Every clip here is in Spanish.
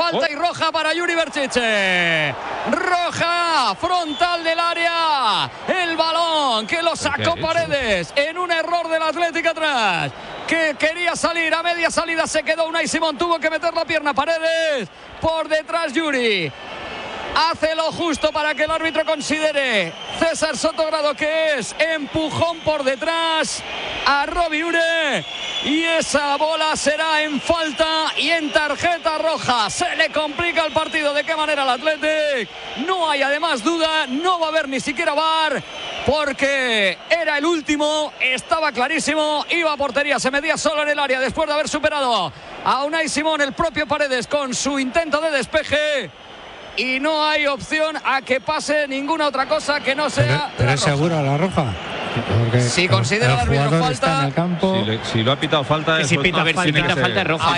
falta y roja para Yuri Berchiche. Roja frontal del área. El balón que lo sacó Paredes en un error del Atlético atrás, que quería salir a media salida, se quedó Unai Simón, tuvo que meter la pierna Paredes, por detrás Yuri. Hace lo justo para que el árbitro considere César Sotogrado que es empujón por detrás a Robbie Ure, y esa bola será en falta y en tarjeta roja. Se le complica el partido. ¿De qué manera al Athletic? No hay además duda, no va a haber ni siquiera VAR, porque era el último, estaba clarísimo, iba a portería, se medía solo en el área después de haber superado a Unai Simón, el propio Paredes, con su intento de despeje. Y no hay opción a que pase ninguna otra cosa que no sea. Pero es segura la roja. Porque si considera el árbitro falta en el campo. Si lo ha pitado falta, si pita falta es roja.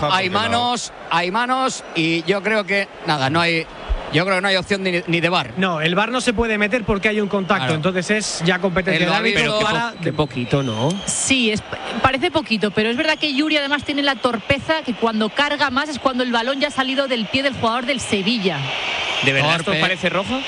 Hay manos y yo creo que nada, no hay. Yo creo que no hay opción ni de VAR. No, el VAR no se puede meter porque hay un contacto. Claro. Entonces es ya competencia del árbitro. Pero qué poquito, ¿no? Sí, parece poquito, pero es verdad que Yuri además tiene la torpeza que cuando carga más es cuando el balón ya ha salido del pie del jugador del Sevilla. ¿De verdad esto parece roja?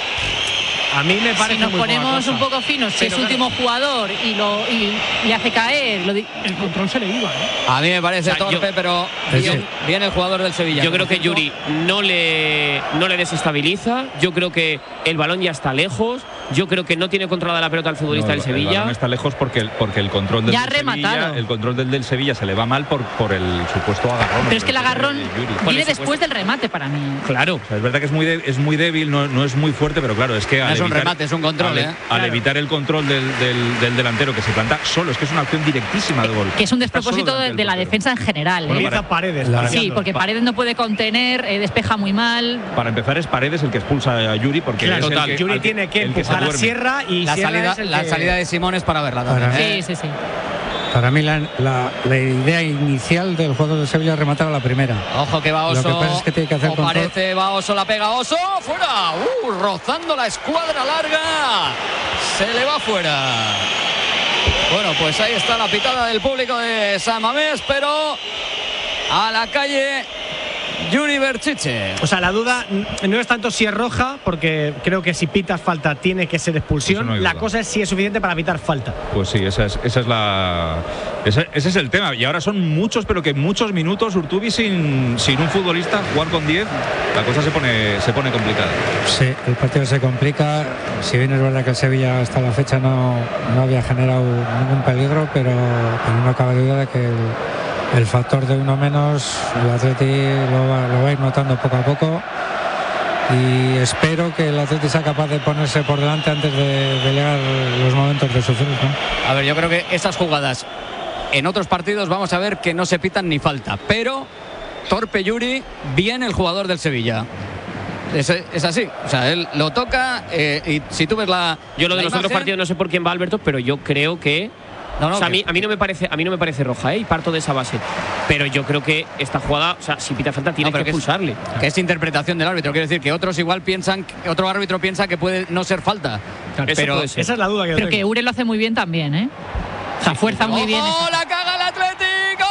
A mí me parece. Si nos ponemos un poco finos, si es último jugador y le hace caer, el control se le iba, ¿eh? A mí me parece torpe, pero bien el jugador del Sevilla. Yo creo que Yuri no le desestabiliza. Yo creo que el balón ya está lejos. Yo creo que no tiene controlada la pelota el futbolista del Sevilla. El balón está lejos porque el control del Sevilla se le va mal por el supuesto agarrón. Pero es que el agarrón viene después del remate para mí. Claro. O sea, es verdad que es muy débil, no es muy fuerte, pero claro, es que es un remate, es un control. Al evitar el control del delantero que se planta solo, es que es una acción directísima de gol. Que es un despropósito de la defensa en general. Paredes. Sí, porque Paredes no puede contener, despeja muy mal. Para empezar es Paredes el que expulsa a Yuri, porque Yuri tiene que empujar a Sierra y la salida de Simón es para verla también. Sí. Para mí la idea inicial del jugador de Sevilla es rematar a la primera. Ojo que va Oso. Lo que pasa es que tiene que hacer control. Parece, va Oso, la pega Oso, fuera. Rozando la escuadra larga. Se le va fuera. Bueno, pues ahí está la pitada del público de San Mamés, pero a la calle Yuri Berchiche. O sea, la duda no es tanto si es roja, porque creo que si pitas falta tiene que ser expulsión. No, la cosa es si es suficiente para pitar falta. Pues sí, ese es el tema. Y ahora son muchos, pero que muchos minutos Urtubi sin un futbolista jugar con 10, la cosa se pone complicada. Sí, el partido se complica. Si bien es verdad que el Sevilla hasta la fecha no había generado ningún peligro, pero no cabe duda de que el factor de uno menos, el Atleti lo va a ir notando poco a poco, y espero que el Atleti sea capaz de ponerse por delante antes de llegar los momentos de sufrir, ¿no? A ver, yo creo que esas jugadas en otros partidos vamos a ver que no se pitan ni falta, pero torpe Yuri, bien el jugador del Sevilla. Es así, o sea, él lo toca y si tú ves yo lo de los otros partidos no sé por quién va, Alberto, pero yo creo que o sea, a mí no me parece roja, y parto de esa base. Pero yo creo que esta jugada, o sea, si pita falta tiene que expulsarle. Que es interpretación del árbitro, quiere decir que otros igual piensan, otro árbitro piensa que puede no ser falta. Claro, pero esa es la duda que yo tengo. Pero que Ure lo hace muy bien también, ¿eh? O sea, fuerza muy bien. ¡Oh, la caga el Atlético!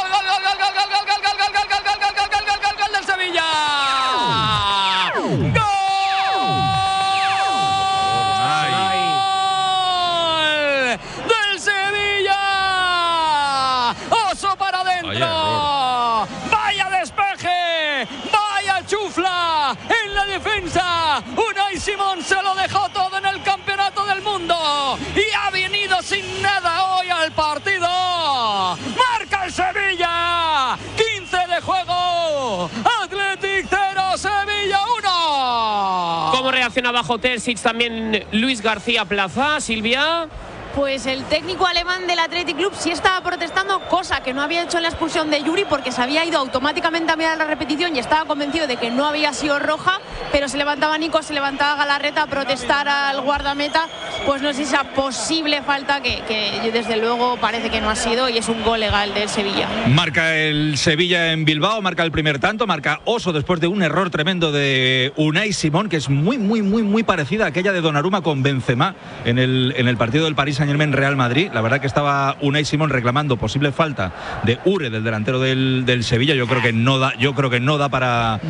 ¡Gol del Sevilla! ¡Gol! Vaya despeje, vaya chufla en la defensa. Unai Simón se lo dejó todo en el campeonato del mundo y ha venido sin nada hoy al partido. Marca el Sevilla, 15 de juego, Athletic 0, Sevilla 1. ¿Cómo reacciona bajo Terzic también Luis García Plaza, Silvia? Pues el técnico alemán del Athletic Club sí estaba protestando, cosa que no había hecho en la expulsión de Yuri, porque se había ido automáticamente a mirar la repetición y estaba convencido de que no había sido roja, pero se levantaba Nico, se levantaba Galarreta a protestar al guardameta. Pues no sé si esa posible falta que desde luego parece que no ha sido, y es un gol legal del Sevilla. Marca el Sevilla en Bilbao, marca el primer tanto, marca Oso después de un error tremendo de Unai Simón, que es muy parecida a aquella de Donnarumma con Benzema en el partido del París Saint-Germain Real Madrid. La verdad que estaba Unai Simón reclamando posible falta de Ure, del delantero del Sevilla. Yo creo que no da para